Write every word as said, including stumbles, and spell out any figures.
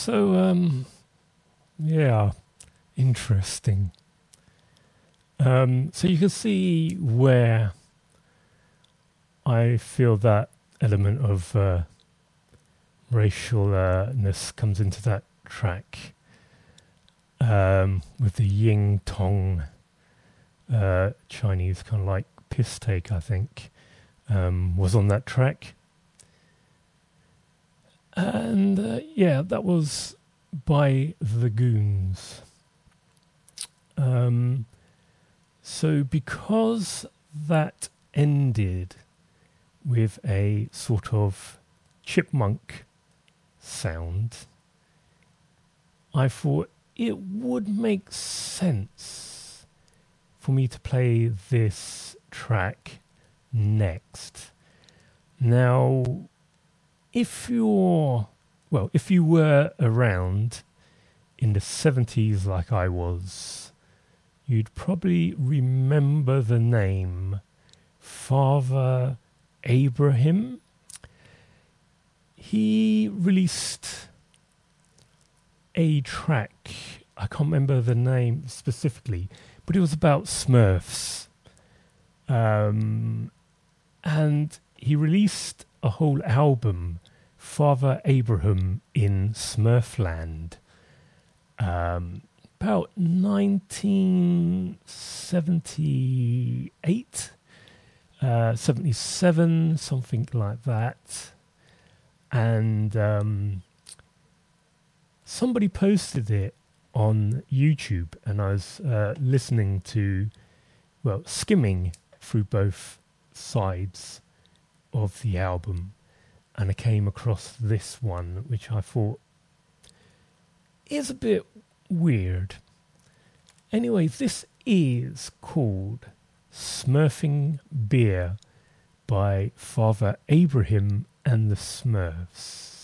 So, um, yeah, interesting. Um, so you can see where I feel that element of uh, racialness comes into that track, um, with the Ying Tong uh, Chinese kind of like piss take, I think, um, was on that track. And uh, yeah, that was by The Goons. Um, so because that ended with a sort of chipmunk sound, I thought it would make sense for me to play this track next. Now, if you're, well, if you were around in the seventies like I was, you'd probably remember the name Father Abraham. He released a track, I can't remember the name specifically, but it was about Smurfs. Um, and he released a whole album, Father Abraham in Smurfland, um, about nineteen seventy-eight, uh, seventy-seven, something like that. And um, somebody posted it on YouTube, and I was uh, listening to, well, skimming through both sides of the album, and I came across this one, which I thought is a bit weird. Anyway, this is called Smurfing Beer by Father Abraham and the Smurfs.